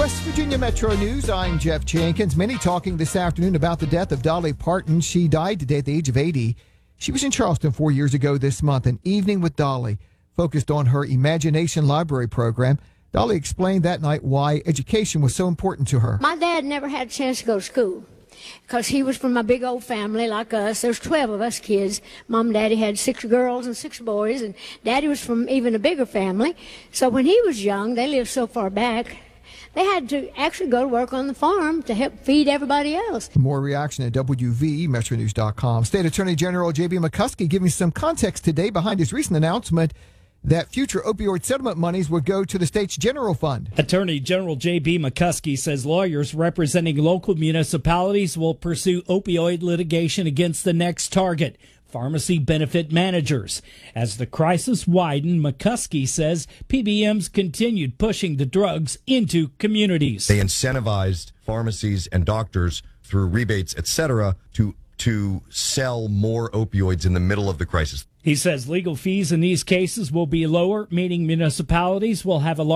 West Virginia Metro News, I'm Jeff Jenkins. Many talking this afternoon about the death of Dolly Parton. She died today at the age of 80. She was in Charleston 4 years ago this month. An Evening with Dolly focused on her Imagination Library program. Dolly explained that night why education was so important to her. My dad never had a chance to go to school because he was from a big old family like us. There's 12 of us kids. Mom and Daddy had 6 girls and 6 boys, and Daddy was from even a bigger family. So when he was young, they lived so far back, they had to actually go to work on the farm to help feed everybody else. More reaction at WVMetroNews.com. State Attorney General J.B. McCuskey giving some context today behind his recent announcement that future opioid settlement monies would go to the state's general fund. Attorney General J.B. McCuskey says lawyers representing local municipalities will pursue opioid litigation against the next target, pharmacy benefit managers. As the crisis widened, McCuskey says PBMs continued pushing the drugs into communities. They incentivized pharmacies and doctors through rebates, etc., to sell more opioids in the middle of the crisis. He says legal fees in these cases will be lower, meaning municipalities will have a